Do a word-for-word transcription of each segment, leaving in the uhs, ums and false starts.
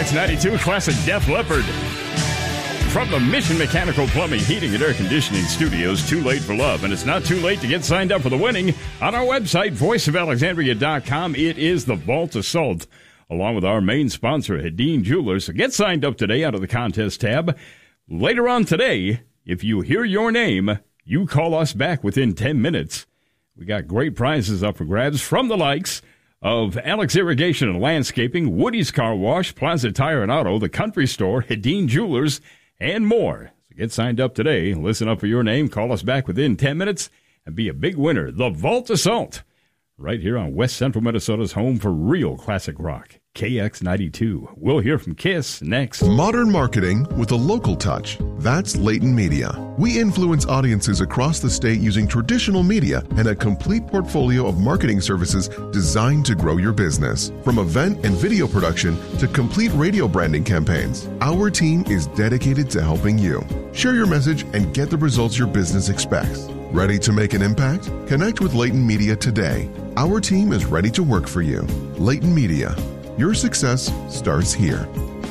X ninety-two Classic Def Leppard. From the Mission Mechanical Plumbing, Heating, and Air Conditioning Studios, Too Late for Love. And it's not too late to get signed up for the winning. On our website, voice of alexandria dot com, it is the Vault Assault, along with our main sponsor, Hedin Jewelers. So get signed up today out of the contest tab. Later on today, if you hear your name, you call us back within ten minutes. We got great prizes up for grabs from the likes of Alex Irrigation and Landscaping, Woody's Car Wash, Plaza Tire and Auto, The Country Store, Hedin Jewelers, and more. So get signed up today. Listen up for your name. Call us back within ten minutes and be a big winner. The Vault Assault, right here on West Central Minnesota's home for real classic rock. K X ninety-two. We'll hear from KISS next. Modern marketing with a local touch. That's Leighton Media. We influence audiences across the state using traditional media and a complete portfolio of marketing services designed to grow your business. From event and video production to complete radio branding campaigns, our team is dedicated to helping you. Share your message and get the results your business expects. Ready to make an impact? Connect with Leighton Media today. Our team is ready to work for you. Leighton Media. Your success starts here.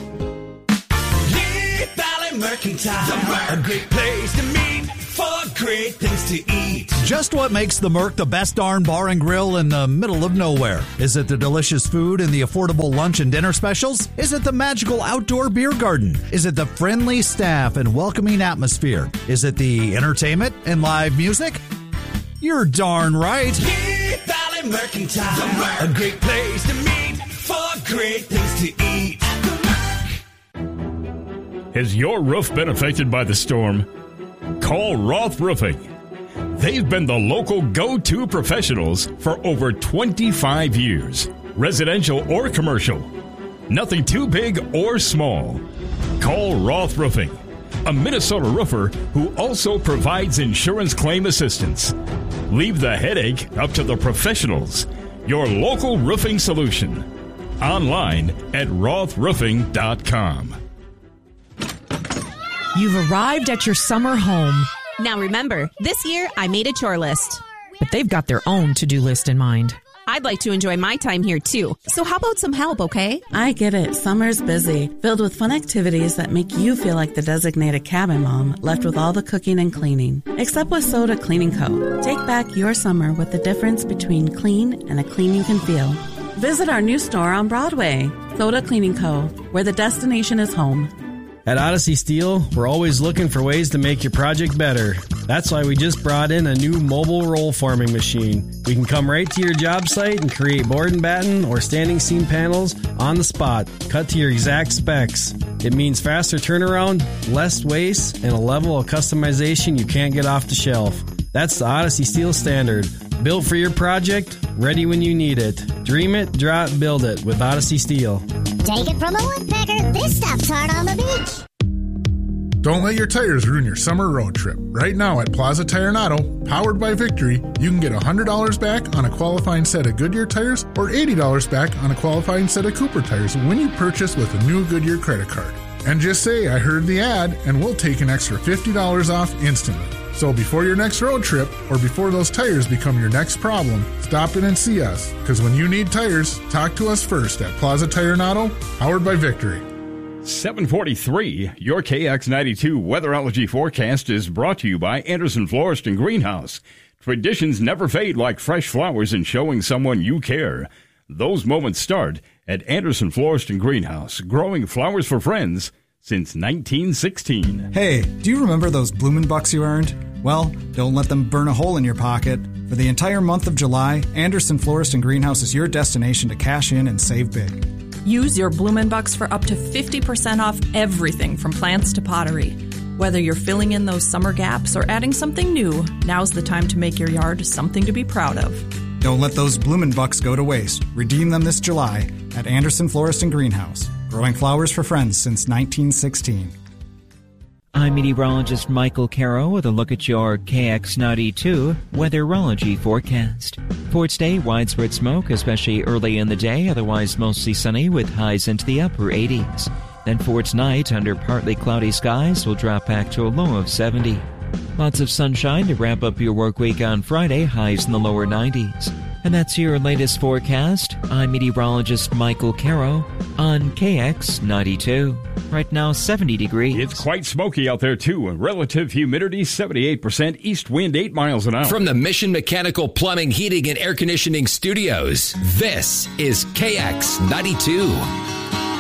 Lead Valley Mercantile, a great place to meet for great things to eat. Just what makes the Merc the best darn bar and grill in the middle of nowhere? Is it the delicious food and the affordable lunch and dinner specials? Is it the magical outdoor beer garden? Is it the friendly staff and welcoming atmosphere? Is it the entertainment and live music? You're darn right. Lead Valley Mercantile, a great place to meet for great things to eat. Has your roof been affected by the storm? Call Roth Roofing. They've been the local go-to professionals for over twenty-five years, residential or commercial. Nothing too big or small. Call Roth Roofing, a Minnesota roofer who also provides insurance claim assistance. Leave the headache up to the professionals. Your local roofing solution. Online at roth roofing dot com. You've arrived at your summer home. Now remember, this year I made a chore list. But they've got their own to-do list in mind. I'd like to enjoy my time here too. So how about some help, okay? I get it. Summer's busy, filled with fun activities that make you feel like the designated cabin mom left with all the cooking and cleaning. Except with Soda Cleaning Co. Take back your summer with the difference between clean and a clean you can feel. Visit our new store on Broadway, Soda Cleaning Co., where the destination is home. At Odyssey Steel, we're always looking for ways to make your project better. That's why we just brought in a new mobile roll forming machine. We can come right to your job site and create board and batten or standing seam panels on the spot, cut to your exact specs. It means faster turnaround, less waste, and a level of customization you can't get off the shelf. That's the Odyssey Steel standard. Built for your project, ready when you need it. Dream it, draw it, build it with Odyssey Steel. Take it from a woodpecker, this stuff's hard on the beach. Don't let your tires ruin your summer road trip. Right now at Plaza Tire and Auto, powered by Victory, you can get one hundred dollars back on a qualifying set of Goodyear tires or eighty dollars back on a qualifying set of Cooper tires when you purchase with a new Goodyear credit card. And just say, I heard the ad, and we'll take an extra fifty dollars off instantly. So before your next road trip, or before those tires become your next problem, stop in and see us. Because when you need tires, talk to us first at Plaza Tire and Auto, powered by Victory. seven forty-three, your K X ninety-two weatherology forecast is brought to you by Anderson Florist and Greenhouse. Traditions never fade like fresh flowers in showing someone you care. Those moments start at Anderson Florist and Greenhouse, growing flowers for friends since nineteen sixteen. Hey, do you remember those Bloomin' Bucks you earned? Well, don't let them burn a hole in your pocket. For the entire month of July, Anderson Florist and Greenhouse is your destination to cash in and save big. Use your Bloomin' Bucks for up to fifty percent off everything from plants to pottery. Whether you're filling in those summer gaps or adding something new, now's the time to make your yard something to be proud of. Don't let those Bloomin' Bucks go to waste. Redeem them this July at Anderson Florist and Greenhouse. Growing flowers for friends since nineteen sixteen. I'm meteorologist Michael Caro with a look at your K X ninety-two weatherology forecast. For today, widespread smoke, especially early in the day, otherwise mostly sunny with highs into the upper eighties. Then for tonight, under partly cloudy skies, we'll drop back to a low of seventy. Lots of sunshine to wrap up your work week on Friday, highs in the lower nineties. And that's your latest forecast. I'm meteorologist Michael Caro on K X ninety-two. Right now, seventy degrees. It's quite smoky out there, too. Relative humidity, seventy-eight percent. East wind, eight miles an hour. From the Mission Mechanical Plumbing, Heating, and Air Conditioning Studios, this is K X ninety-two.